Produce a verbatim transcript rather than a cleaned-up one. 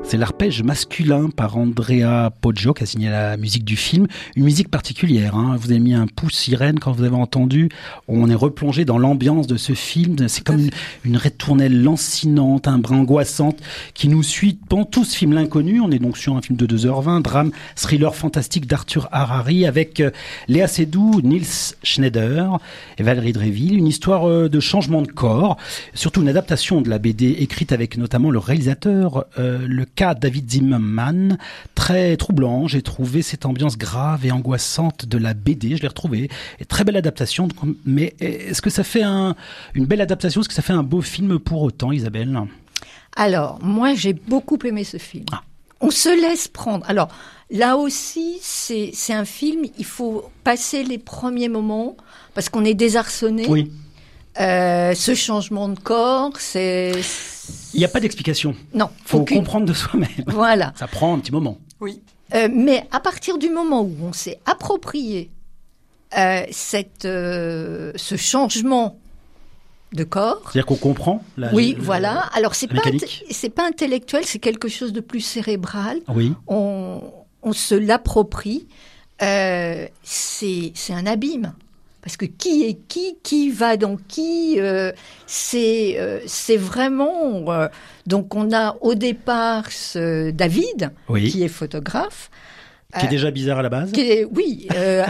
C'est l'arpège masculin par Andrea Poggio qui a signé la musique du film. Une musique particulière, hein. Vous avez mis un pouce Irène quand vous avez entendu. On est replongé dans l'ambiance de ce film. C'est comme une, une ritournelle lancinante, un brin angoissante qui nous suit pendant tout ce film. L'inconnu. On est donc sur un film de deux heures vingt, drame, thriller fantastique d'Arthur Harari avec euh, Léa Seydoux, Niels Schneider et Valérie Dréville. Une histoire euh, de changement de corps. Surtout une adaptation de la B D écrite avec notamment le réalisateur, euh, le cas David Zimmerman, très troublant. J'ai trouvé cette ambiance grave et angoissante de la B D, je l'ai retrouvée. Et très belle adaptation, mais est-ce que ça fait un, une belle adaptation, est-ce que ça fait un beau film pour autant, Isabelle ? Alors, moi j'ai beaucoup aimé ce film. Ah. On se laisse prendre. Alors, là aussi, c'est, c'est un film, il faut passer les premiers moments, parce qu'on est désarçonné. Oui. Euh, ce changement de corps, c'est... Il n'y a pas d'explication. Non. Il faut aucune... comprendre de soi-même. Voilà. Ça prend un petit moment. Oui. Euh, mais à partir du moment où on s'est approprié euh, cette, euh, ce changement de corps... C'est-à-dire qu'on comprend la Oui, le, voilà. Alors, c'est pas, mécanique. c'est pas intellectuel, c'est quelque chose de plus cérébral. Oui. On, on se l'approprie. Euh, c'est, c'est un abîme. Parce que qui est qui, qui va dans qui, euh, c'est euh, c'est vraiment... Euh, donc on a au départ ce David, oui. qui est photographe. Qui est déjà bizarre à la base. Qui est, oui, euh,